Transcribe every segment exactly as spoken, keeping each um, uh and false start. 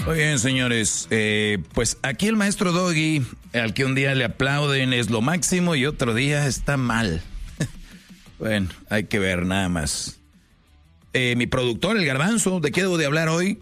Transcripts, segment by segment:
Muy bien, señores. Eh, pues aquí el maestro Doggy, al que un día le aplauden, es lo máximo y otro día está mal. Bueno, hay que ver nada más. Eh, mi productor, el Garbanzo, ¿de qué debo de hablar hoy?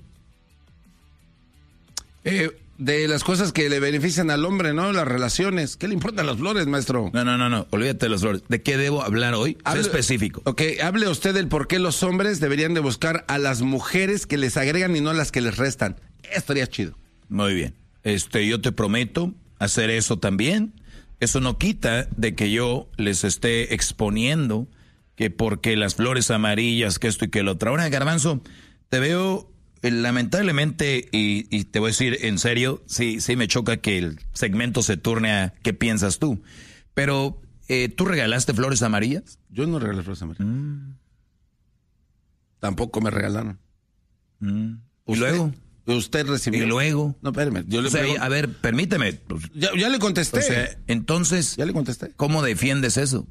Eh, de las cosas que le benefician al hombre, ¿no? Las relaciones. ¿Qué le importan las flores, maestro? No, no, no, no. Olvídate de las flores. ¿De qué debo hablar hoy? Hable, sea específico. Ok, hable usted del por qué los hombres deberían de buscar a las mujeres que les agregan y no a las que les restan. Estaría chido. Muy bien. Este, yo te prometo hacer eso también. Eso no quita de que yo les esté exponiendo que porque las flores amarillas, que esto y que lo otro. Ahora, Garbanzo, te veo eh, lamentablemente, y, y te voy a decir en serio, sí, sí me choca que el segmento se turne a qué piensas tú. Pero, eh, ¿tú regalaste flores amarillas? Yo no regalé flores amarillas. Mm. Tampoco me regalaron. Mm. ¿Y luego? Usted recibió. ¿Y luego? No, espérame. Yo le o sea, pregunto. a ver, permíteme. Ya, ya le contesté. O sea, entonces, ya le contesté. ¿Cómo defiendes eso?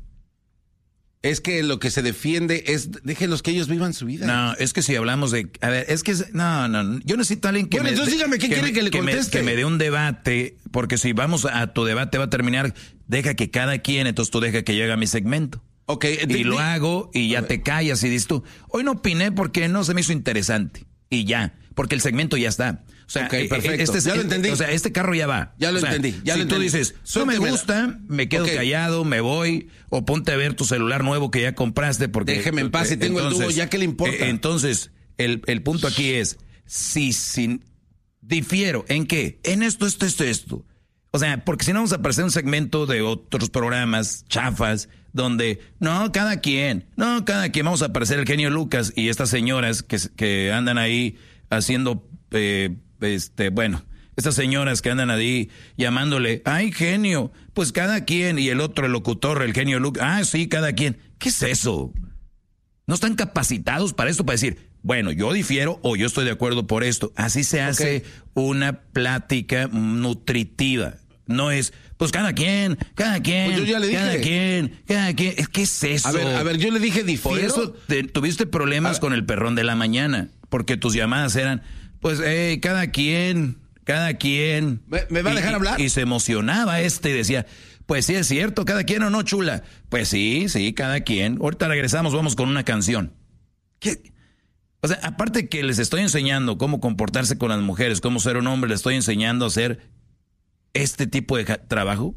Es que lo que se defiende es, déjenlos que ellos vivan su vida. No, es que si hablamos de, a ver, es que, no, no, yo necesito a alguien que bueno, me... entonces dígame, ¿qué que quiere me, que le conteste? Que me, que me dé un debate, porque si vamos a tu debate va a terminar, deja que cada quien, entonces tú deja que llegue a mi segmento. Ok. Y de, lo de, hago y ya te callas y dices tú, hoy no opiné porque no se me hizo interesante. Y ya, porque el segmento ya está. O sea, okay, perfecto. Este, ya lo entendí. O sea, este carro ya va. Ya lo o sea, entendí. Ya si lo tú entendí. dices, no me gusta, me quedo okay. callado, me voy, o ponte a ver tu celular nuevo que ya compraste porque... Déjeme en paz, si tengo entonces, el tubo, ya que le importa. Eh, entonces, el, el punto aquí es, si, si difiero, ¿en qué? En esto, esto, esto, esto. O sea, porque si no vamos a aparecer un segmento de otros programas chafas donde, no, cada quien, no, cada quien, vamos a aparecer el genio Lucas y estas señoras que, que andan ahí haciendo, eh, este, bueno, estas señoras que andan ahí llamándole, ay, genio, pues cada quien, y el otro, el locutor, el genio Lucas, ah, sí, cada quien. ¿Qué es eso? No están capacitados para esto, para decir, bueno, yo difiero o yo estoy de acuerdo por esto. Así se hace okay. una plática nutritiva. No es, pues cada quien, cada quien, pues yo ya le dije. cada quien, cada quien. ¿Qué es eso? A ver, a ver, yo le dije difiero. Por eso te, tuviste problemas con el perrón de la mañana, porque tus llamadas eran, pues, hey, cada quien, cada quien. ¿Me, me va a dejar y, hablar? Y se emocionaba este y decía, pues sí, es cierto, cada quien o no, chula. Pues sí, sí, cada quien. Ahorita regresamos, vamos con una canción. ¿Qué? O sea, aparte que les estoy enseñando cómo comportarse con las mujeres, cómo ser un hombre, les estoy enseñando a hacer este tipo de trabajo.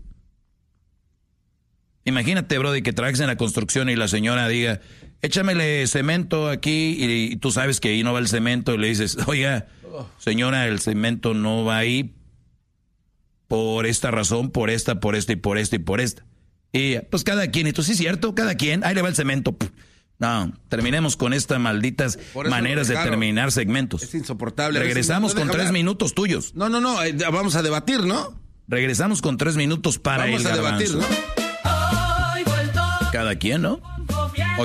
Imagínate, brody, que trabajes en la construcción y la señora diga, échamele cemento aquí, y, y tú sabes que ahí no va el cemento, y le dices, oiga, señora, el cemento no va ahí por esta razón, por esta, por esta y por esta y por esta. Y pues cada quien, y tú sí es cierto, cada quien, ahí le va el cemento. No, terminemos con estas malditas maneras de terminar segmentos. Es insoportable. Regresamos con tres minutos tuyos. No, no, no, eh, vamos a debatir, ¿no? Regresamos con tres minutos para vamos el a Garbanzo. debatir, ¿no? Cada quien, ¿no?